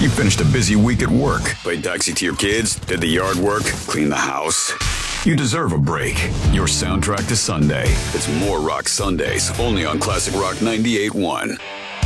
You finished a busy week at work, played taxi to your kids, did the yard work, cleaned the house. You deserve a break. Your soundtrack to Sunday. It's More Rock Sundays, only on Classic Rock 98.1.